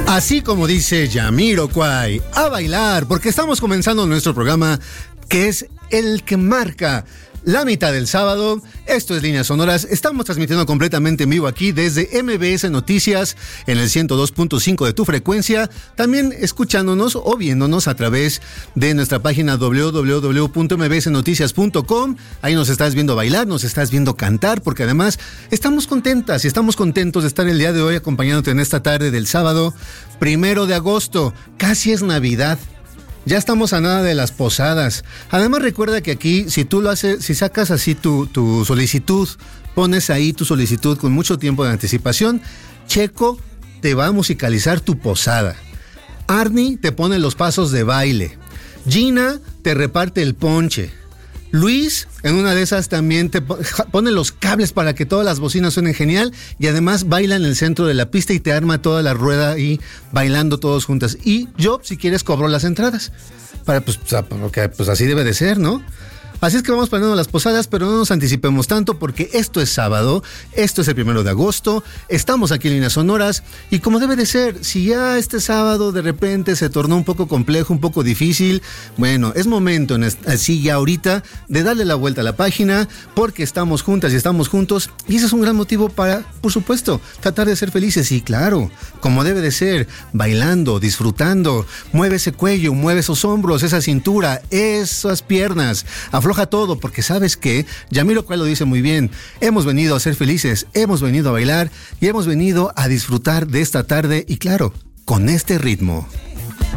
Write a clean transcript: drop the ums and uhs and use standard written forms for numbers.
Así como dice Jamiroquai, a bailar, porque estamos comenzando nuestro programa que es el que marca la mitad del sábado. Esto es Líneas Sonoras. Estamos transmitiendo completamente en vivo aquí desde MBS Noticias en el 102.5 de tu frecuencia. También escuchándonos o viéndonos a través de nuestra página www.mbsnoticias.com. Ahí nos estás viendo bailar, nos estás viendo cantar, porque además estamos contentas y estamos contentos de estar el día de hoy acompañándote en esta tarde del sábado 1 de agosto. Casi es Navidad. Ya estamos a nada de las posadas. Además, recuerda que aquí, si tú lo haces, si sacas así tu solicitud, pones ahí tu solicitud con mucho tiempo de anticipación, Checo te va a musicalizar tu posada. Arnie te pone los pasos de baile. Gina te reparte el ponche. Luis, en una de esas también te pone los cables para que todas las bocinas suenen genial y además baila en el centro de la pista y te arma toda la rueda y bailando todos juntas. Y yo, si quieres, cobro las entradas. Porque así debe de ser, ¿no? Así es que vamos planeando las posadas, pero no nos anticipemos tanto porque esto es sábado, esto es el 1 de agosto, estamos aquí en Líneas Sonoras y como debe de ser, si ya este sábado de repente se tornó un poco complejo, un poco difícil, bueno, es momento, así ya ahorita, de darle la vuelta a la página porque estamos juntas y estamos juntos y ese es un gran motivo para, por supuesto, tratar de ser felices y claro, como debe de ser, bailando, disfrutando, mueve ese cuello, mueve esos hombros, esa cintura, esas piernas, afloja todo, porque sabes que Jamiroquai lo dice muy bien, hemos venido a ser felices, hemos venido a bailar y hemos venido a disfrutar de esta tarde y claro, con este ritmo.